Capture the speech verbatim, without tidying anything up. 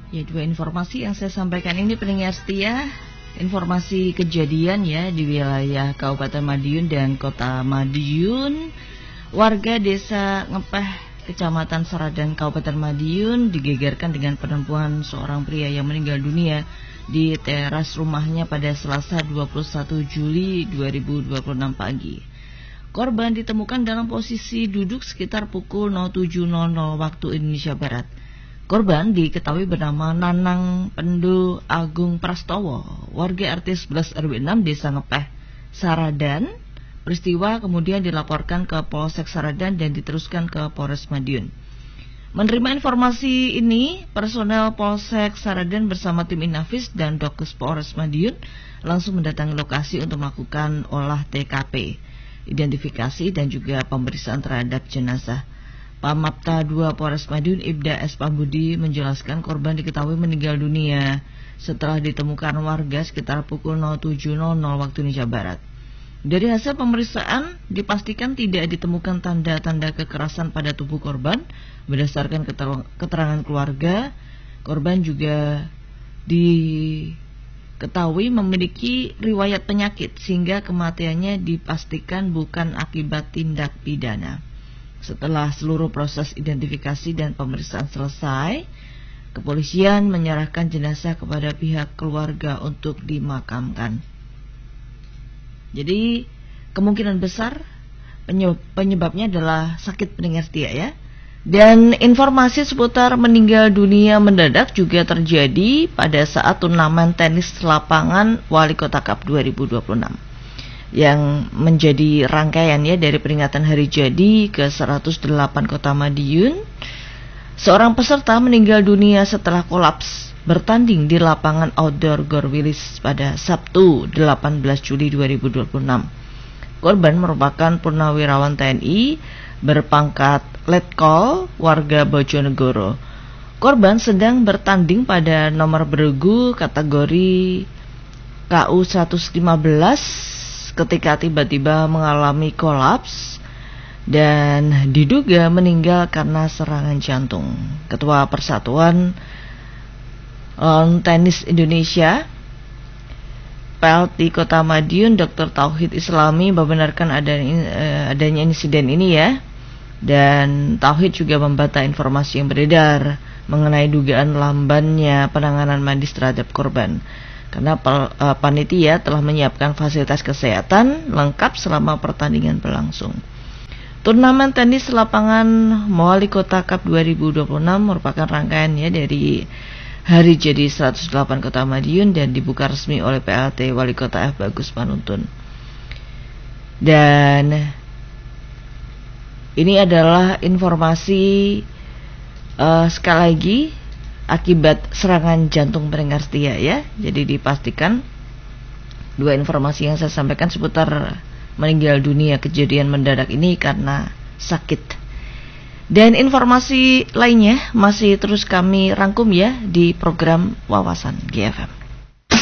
Ya, dua informasi yang saya sampaikan ini pendengar setia, informasi kejadian ya di wilayah Kabupaten Madiun dan Kota Madiun. Warga Desa Ngepeh, Kecamatan Saradan, Kabupaten Madiun digegerkan dengan penemuan seorang pria yang meninggal dunia di teras rumahnya pada Selasa dua puluh satu Juli dua ribu dua puluh enam pagi. Korban ditemukan dalam posisi duduk sekitar pukul nol tujuh nol nol waktu Indonesia Barat. Korban diketahui bernama Nanang Pendu Agung Prastowo, warga R T sebelas R W enam Desa Ngepeh, Saradan. Peristiwa kemudian dilaporkan ke Polsek Saradan dan diteruskan ke Polres Madiun. Menerima informasi ini, personel Polsek Saradan bersama tim Inafis dan Dokes Polres Madiun langsung mendatangi lokasi untuk melakukan olah T K P, identifikasi dan juga pemeriksaan terhadap jenazah. Pamapta dua Polres Madiun Ibda S. Pambudi menjelaskan korban diketahui meninggal dunia setelah ditemukan warga sekitar pukul nol tujuh nol nol waktu Indonesia Barat. Dari hasil pemeriksaan dipastikan tidak ditemukan tanda-tanda kekerasan pada tubuh korban. Berdasarkan keterangan keluarga, korban juga diketahui memiliki riwayat penyakit sehingga kematiannya dipastikan bukan akibat tindak pidana. Setelah seluruh proses identifikasi dan pemeriksaan selesai, kepolisian menyerahkan jenazah kepada pihak keluarga untuk dimakamkan. Jadi kemungkinan besar penyebabnya adalah sakit pendengar setia ya. Dan informasi seputar meninggal dunia mendadak juga terjadi pada saat turnamen tenis lapangan Wali Kota Cup dua ribu dua puluh enam. Yang menjadi rangkaian ya dari peringatan hari jadi ke seratus delapan Kota Madiun. Seorang peserta meninggal dunia setelah kolaps bertanding di lapangan outdoor Gorwilis pada Sabtu delapan belas Juli dua ribu dua puluh enam. Korban merupakan purnawirawan T N I berpangkat Letkol warga Bojonegoro. Korban sedang bertanding pada nomor beregu kategori K U seratus lima belas ketika tiba-tiba mengalami kolaps dan diduga meninggal karena serangan jantung. Ketua Persatuan um, Tenis Indonesia P L T Kota Madiun Doktor Tauhid Islami membenarkan adanya, uh, adanya insiden ini ya. Dan Tauhid juga membantah informasi yang beredar mengenai dugaan lambannya penanganan medis terhadap korban. Karena panitia telah menyiapkan fasilitas kesehatan lengkap selama pertandingan berlangsung. Turnamen tenis lapangan Wali Kota Cup dua ribu dua puluh enam merupakan rangkaiannya dari hari jadi seratus delapan Kota Madiun dan dibuka resmi oleh P L T Wali Kota F. Bagus Panuntun. Dan ini adalah informasi uh, sekali lagi akibat serangan jantung pendengar setia ya. Jadi dipastikan dua informasi yang saya sampaikan seputar meninggal dunia kejadian mendadak ini karena sakit. Dan informasi lainnya masih terus kami rangkum ya di program Wawasan G F M.